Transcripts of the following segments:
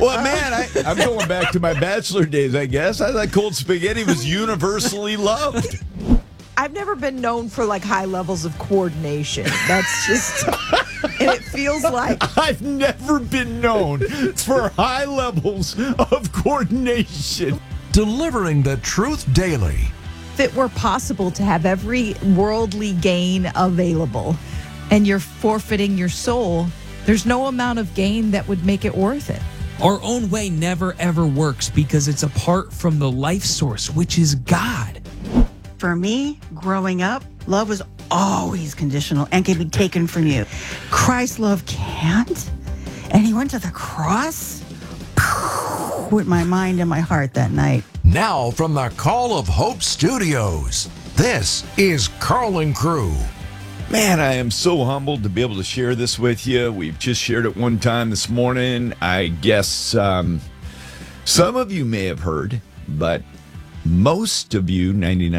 Well, man, I'm going back to my bachelor days, I guess. I thought cold spaghetti was universally loved. I've never been known for like high levels of coordination. That's just, and it feels like I've never been known for high levels of coordination. Delivering the truth daily. if it were possible to have every worldly gain available and you're forfeiting your soul, there's no amount of gain that would make it worth it. Our own way never, ever works because it's apart from the life source, which is God. For me, growing up, love was always conditional and can be taken from you. Christ's love can't. And he went to the cross with my mind and my heart that night. Now from the Call of Hope Studios, this is Carl and Crew. Man, I am so humbled to be able to share this with you. We've just shared it one time this morning. I guess some of you may have heard, but most of you,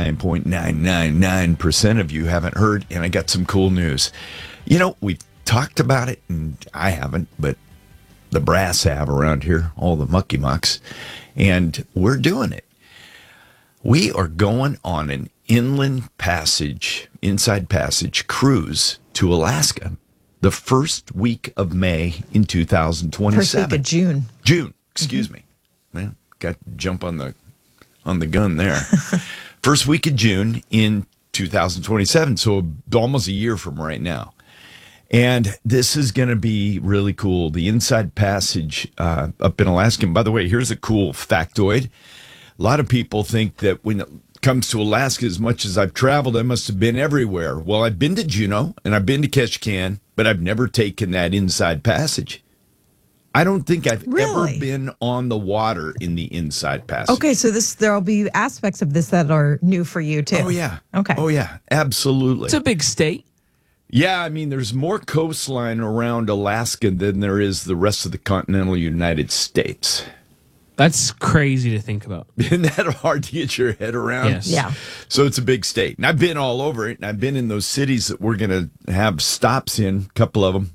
99.999% of you, haven't heard, and I got some cool news. You know, we've talked about it, and I haven't, but the brass have around here, all the mucky mucks, and we're doing it. We are going on an inland passage, inside passage cruise to Alaska the first week of May in 2027. First week of June. June, excuse me. Man, got to jump on the gun there. First week of June in 2027, so almost a year from right now. And this is going to be really cool. The Inside Passage up in Alaska. And by the way, here's a cool factoid. A lot of people think that when it comes to Alaska, as much as I've traveled, I must have been everywhere. Well, I've been to Juneau and I've been to Ketchikan, but I've never taken that Inside Passage. I don't think I've ever been on the water in the Inside Passage. Okay, so there'll be aspects of this that are new for you too. Oh, yeah. Okay. Oh, yeah. Absolutely. It's a big state. Yeah, I mean, there's more coastline around Alaska than there is the rest of the continental United States. That's crazy to think about. Isn't that hard to get your head around? Yes. Yeah. So it's a big state. And I've been all over it, and I've been in those cities that we're going to have stops in, a couple of them.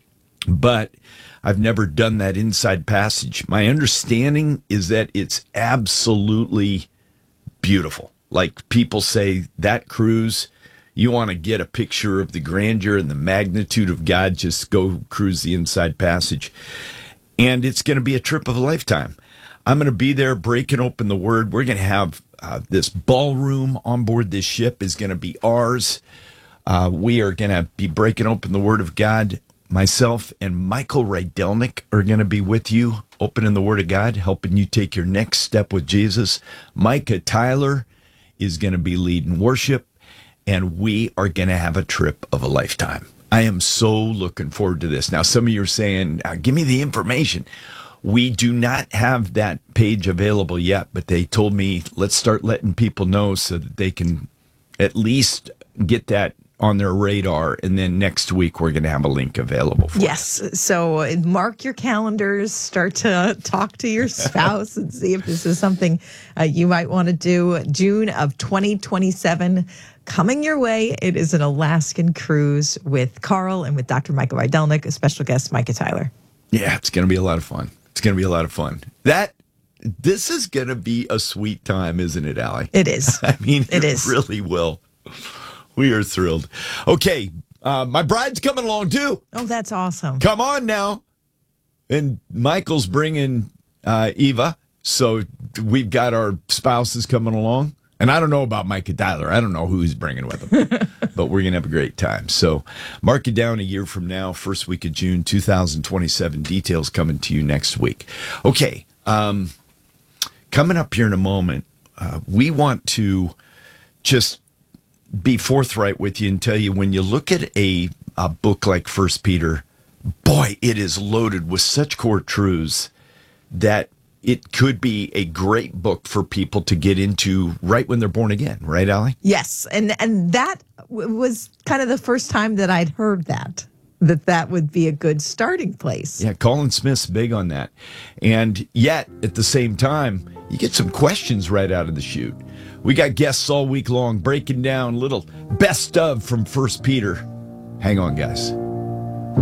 But I've never done that Inside Passage. My understanding is that it's absolutely beautiful. Like people say, that cruise, you want to get a picture of the grandeur and the magnitude of God, just go cruise the Inside Passage. And it's going to be a trip of a lifetime. I'm going to be there breaking open the Word. We're going to have this ballroom on board this ship is going to be ours. We are going to be breaking open the Word of God. Myself and Michael Rydelnik are going to be with you, opening the Word of God, helping you take your next step with Jesus. Micah Tyler is going to be leading worship, and we are going to have a trip of a lifetime. I am so looking forward to this. Now, some of you are saying, give me the information. We do not have that page available yet, but they told me, let's start letting people know so that they can at least get that on their radar, and then next week we're going to have a link available for Yes. So mark your calendars, start to talk to your spouse and see if this is something you might want to do. June of 2027 coming your way. It is an Alaskan cruise with Carl and with Dr. Michael Rydelnik, a special guest, Micah Tyler. Yeah, it's going to be a lot of fun. It's going to be a lot of fun. This is going to be a sweet time, isn't it, Allie? It is. I mean, it is. really will. We are thrilled. Okay, my bride's coming along too. Oh, that's awesome. Come on now. And Michael's bringing Eva, so we've got our spouses coming along. And I don't know about Micah Tyler. I don't know who he's bringing with him. But we're going to have a great time. So mark it down a year from now, first week of June, 2027. Details coming to you next week. Okay, coming up here in a moment, we want to just be forthright with you and tell you, when you look at a book like 1 Peter, boy, it is loaded with such core truths that it could be a great book for people to get into right when they're born again. Right, Allie? Yes. And that was kind of the first time that I'd heard that would be a good starting place. Yeah, Colin Smith's big on that. And yet, at the same time, you get some questions right out of the chute. We got guests all week long breaking down little best of from 1 Peter. Hang on, guys.